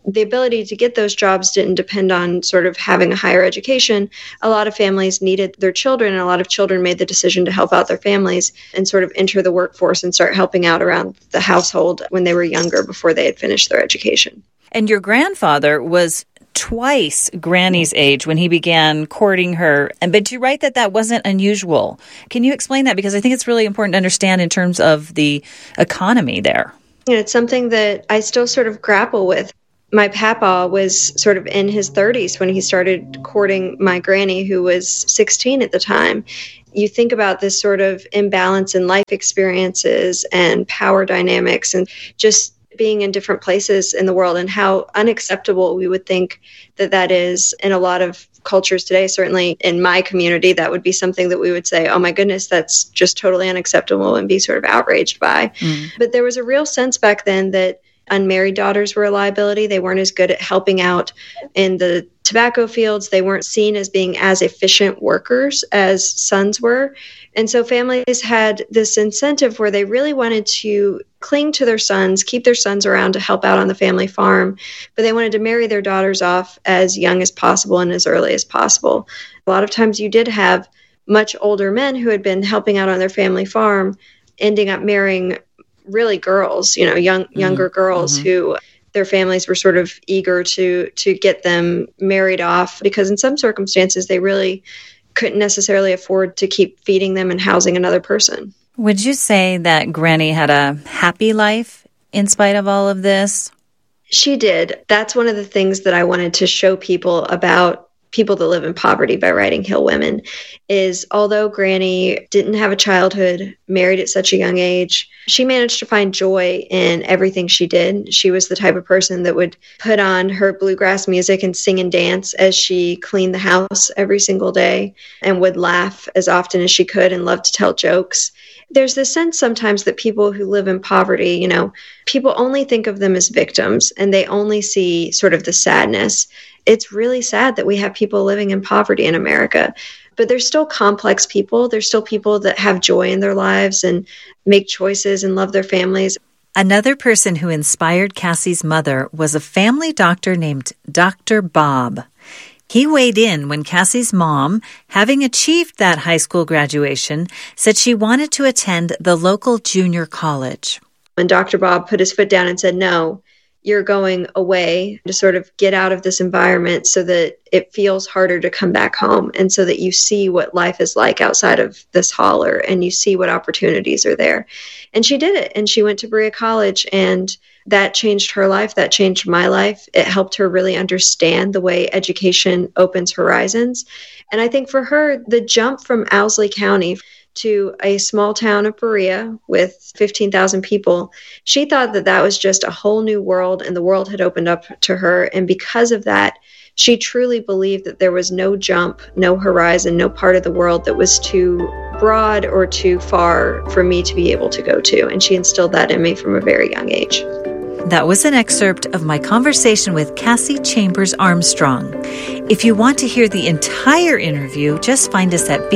[SPEAKER 12] the ability to get those jobs didn't depend on sort of having a higher education. A lot of families needed their children, and a lot of children made the decision to help out their families and sort of enter the workforce and start helping out around the household when they were younger before they had finished their education.
[SPEAKER 11] And your grandfather was twice Granny's age when he began courting her. But you write that wasn't unusual. Can you explain that? Because I think it's really important to understand in terms of the economy there.
[SPEAKER 12] It's something that I still sort of grapple with. My papa was sort of in his 30s when he started courting my granny, who was 16 at the time. You think about this sort of imbalance in life experiences and power dynamics and just being in different places in the world and how unacceptable we would think that is in a lot of cultures today. Certainly in my community, that would be something that we would say, oh my goodness, that's just totally unacceptable, and be sort of outraged by. But there was a real sense back then that unmarried daughters were a liability. They weren't as good at helping out in the tobacco fields. They weren't seen as being as efficient workers as sons were. And so families had this incentive where they really wanted to cling to their sons, keep their sons around to help out on the family farm, but they wanted to marry their daughters off as young as possible and as early as possible. A lot of times you did have much older men who had been helping out on their family farm ending up marrying really girls, younger girls who their families were sort of eager to get them married off, because in some circumstances they really couldn't necessarily afford to keep feeding them and housing another person.
[SPEAKER 11] Would you say that Granny had a happy life in spite of all of this?
[SPEAKER 12] She did. That's one of the things that I wanted to show people about people that live in poverty by writing Hill Women, is although Granny didn't have a childhood, married at such a young age, she managed to find joy in everything she did. She was the type of person that would put on her bluegrass music and sing and dance as she cleaned the house every single day, and would laugh as often as she could and loved to tell jokes. There's this sense sometimes that people who live in poverty, people only think of them as victims, and they only see sort of the sadness. It's really sad that we have people living in poverty in America, but they're still complex people. They're still people that have joy in their lives and make choices and love their families.
[SPEAKER 11] Another person who inspired Cassie's mother was a family doctor named Dr. Bob. He weighed in when Cassie's mom, having achieved that high school graduation, said she wanted to attend the local junior college.
[SPEAKER 12] When Dr. Bob put his foot down and said, no, you're going away to sort of get out of this environment so that it feels harder to come back home, and so that you see what life is like outside of this holler and you see what opportunities are there. And she did it, and she went to Berea College, and that changed her life. That changed my life. It helped her really understand the way education opens horizons. And I think for her, the jump from Owsley County to a small town of Berea with 15,000 people, she thought that was just a whole new world, and the world had opened up to her. And because of that, she truly believed that there was no jump, no horizon, no part of the world that was too broad or too far for me to be able to go to. And she instilled that in me from a very young age.
[SPEAKER 11] That was an excerpt of my conversation with Cassie Chambers Armstrong. If you want to hear the entire interview, just find us at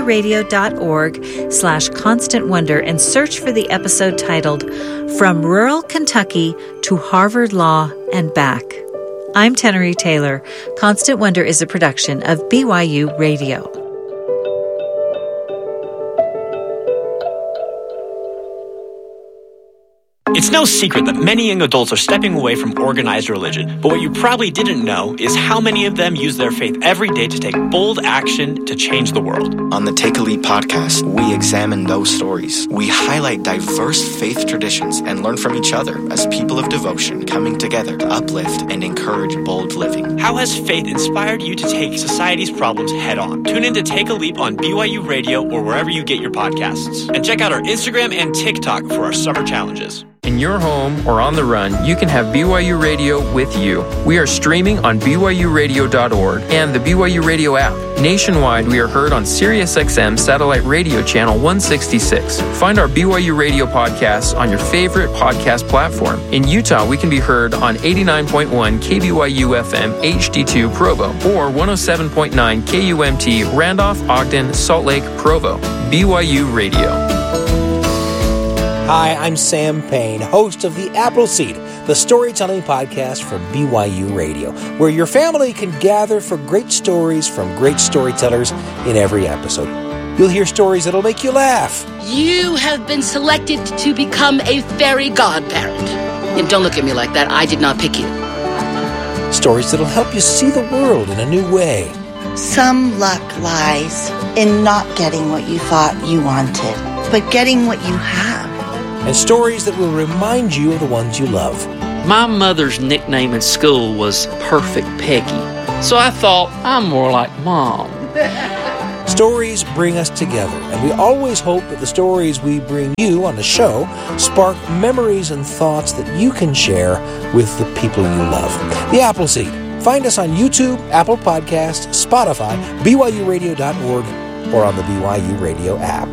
[SPEAKER 11] byuradio.org/Constant Wonder and search for the episode titled From Rural Kentucky to Harvard Law and Back. I'm Tenery Taylor. Constant Wonder is a production of BYU Radio.
[SPEAKER 13] It's no secret that many young adults are stepping away from organized religion, but what you probably didn't know is how many of them use their faith every day to take bold action to change the world.
[SPEAKER 8] On the Take a Leap podcast, we examine those stories. We highlight diverse faith traditions and learn from each other as people of devotion coming together to uplift and encourage bold living.
[SPEAKER 13] How has faith inspired you to take society's problems head on? Tune in to Take a Leap on BYU Radio or wherever you get your podcasts. And check out our Instagram and TikTok for our summer challenges.
[SPEAKER 14] In your home or on the run, you can have BYU Radio with you. We are streaming on BYURadio.org and the BYU Radio app. Nationwide, we are heard on SiriusXM Satellite Radio Channel 166. Find our BYU Radio podcasts on your favorite podcast platform. In Utah, we can be heard on 89.1 KBYU FM HD2 Provo or 107.9 KUMT Randolph, Ogden, Salt Lake, Provo. BYU Radio.
[SPEAKER 15] Hi, I'm Sam Payne, host of The Appleseed, the storytelling podcast from BYU Radio, where your family can gather for great stories from great storytellers in every episode. You'll hear stories that'll make you laugh.
[SPEAKER 16] You have been selected to become a fairy godparent. And don't look at me like that. I did not pick you.
[SPEAKER 15] Stories that'll help you see the world in a new way.
[SPEAKER 17] Some luck lies in not getting what you thought you wanted, but getting what you have.
[SPEAKER 15] And stories that will remind you of the ones you love.
[SPEAKER 18] My mother's nickname in school was Perfect Peggy, so I thought I'm more like Mom.
[SPEAKER 15] Stories bring us together, and we always hope that the stories we bring you on the show spark memories and thoughts that you can share with the people you love. The Appleseed. Find us on YouTube, Apple Podcasts, Spotify, BYURadio.org, or on the BYU Radio app.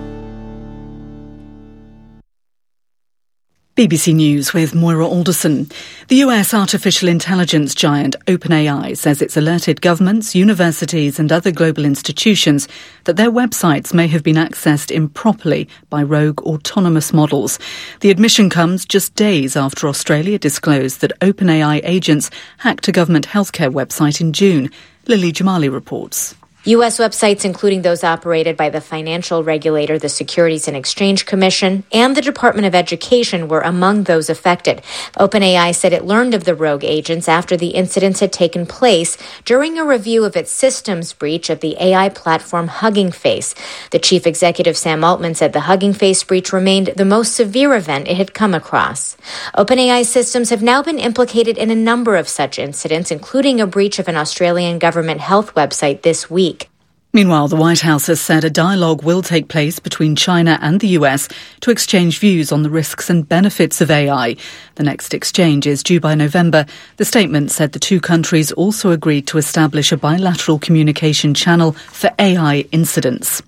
[SPEAKER 19] BBC News with Moira Alderson. The US artificial intelligence giant OpenAI says it's alerted governments, universities and other global institutions that their websites may have been accessed improperly by rogue autonomous models. The admission comes just days after Australia disclosed that OpenAI agents hacked a government healthcare website in June. Lily Jamali reports.
[SPEAKER 20] U.S. websites, including those operated by the financial regulator, the Securities and Exchange Commission, and the Department of Education were among those affected. OpenAI said it learned of the rogue agents after the incidents had taken place during a review of its systems breach of the AI platform Hugging Face. The chief executive, Sam Altman, said the Hugging Face breach remained the most severe event it had come across. OpenAI systems have now been implicated in a number of such incidents, including a breach of an Australian government health website this week.
[SPEAKER 19] Meanwhile, the White House has said a dialogue will take place between China and the US to exchange views on the risks and benefits of AI. The next exchange is due by November. The statement said the two countries also agreed to establish a bilateral communication channel for AI incidents.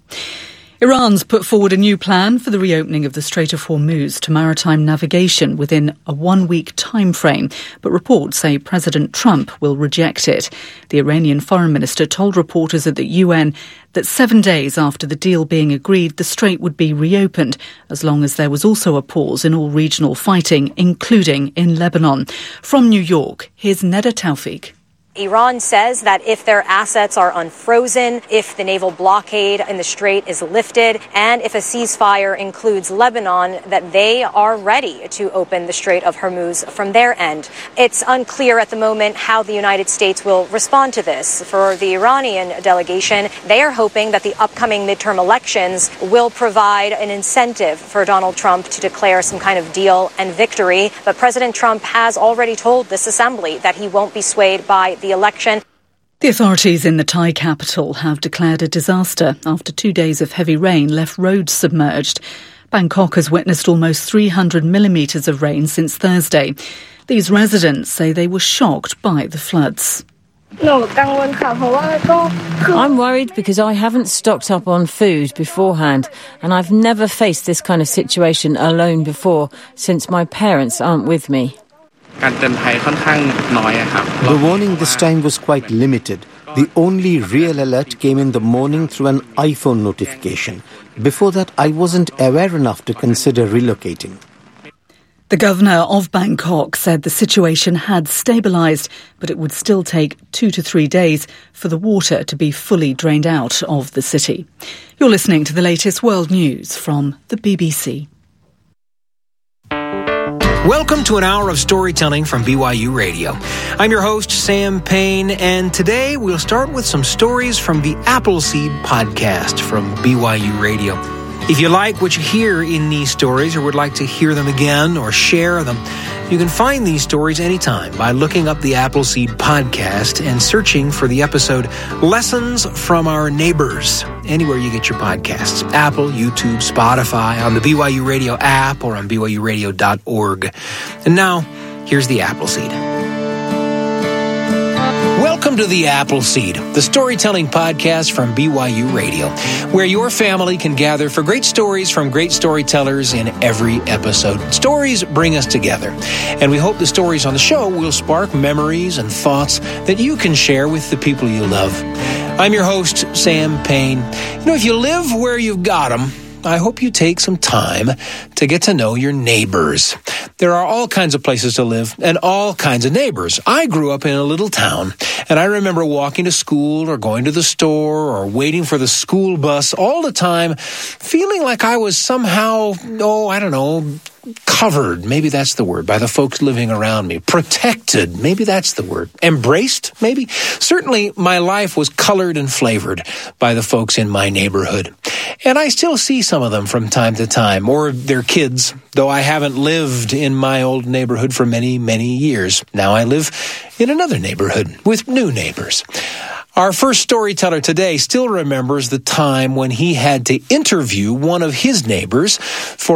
[SPEAKER 19] Iran's put forward a new plan for the reopening of the Strait of Hormuz to maritime navigation within a one-week time frame, but reports say President Trump will reject it. The Iranian foreign minister told reporters at the UN that 7 days after the deal being agreed, the strait would be reopened, as long as there was also a pause in all regional fighting, including in Lebanon. From New York, here's Neda Tawfiq.
[SPEAKER 21] Iran says that if their assets are unfrozen, if the naval blockade in the strait is lifted, and if a ceasefire includes Lebanon, that they are ready to open the Strait of Hormuz from their end. It's unclear at the moment how the United States will respond to this. For the Iranian delegation, they are hoping that the upcoming midterm elections will provide an incentive for Donald Trump to declare some kind of deal and victory. But President Trump has already told this assembly that he won't be swayed by the election.
[SPEAKER 19] The authorities in the Thai capital have declared a disaster after 2 days of heavy rain left roads submerged. Bangkok has witnessed almost 300 millimetres of rain since Thursday. These residents say they were shocked by the floods.
[SPEAKER 22] I'm worried because I haven't stocked up on food beforehand, and I've never faced this kind of situation alone before since my parents aren't with me.
[SPEAKER 23] The warning this time was quite limited. The only real alert came in the morning through an iPhone notification. Before that, I wasn't aware enough to consider relocating.
[SPEAKER 19] The governor of Bangkok said the situation had stabilised, but it would still take 2 to 3 days for the water to be fully drained out of the city. You're listening to the latest world news from the BBC.
[SPEAKER 15] Welcome to an hour of storytelling from BYU Radio. I'm your host, Sam Payne, and today we'll start with some stories from the Appleseed podcast from BYU Radio. If you like what you hear in these stories or would like to hear them again or share them, you can find these stories anytime by looking up the Appleseed podcast and searching for the episode Lessons from Our Neighbors, anywhere you get your podcasts. Apple, YouTube, Spotify, on the BYU Radio app, or on BYURadio.org. And now, here's the Appleseed. Welcome to the Appleseed, the storytelling podcast from BYU Radio, where your family can gather for great stories from great storytellers in every episode. Stories bring us together, and we hope the stories on the show will spark memories and thoughts that you can share with the people you love. I'm your host, Sam Payne. You know, if you live where you've got them, I hope you take some time to get to know your neighbors. There are all kinds of places to live and all kinds of neighbors. I grew up in a little town, and I remember walking to school or going to the store or waiting for the school bus all the time, feeling like I was somehow, covered, maybe that's the word, by the folks living around me. Protected, maybe that's the word. Embraced, maybe. Certainly, my life was colored and flavored by the folks in my neighborhood. And I still see some of them from time to time, or their kids, though I haven't lived in my old neighborhood for many, many years. Now I live in another neighborhood with new neighbors. Our first storyteller today still remembers the time when he had to interview one of his neighbors for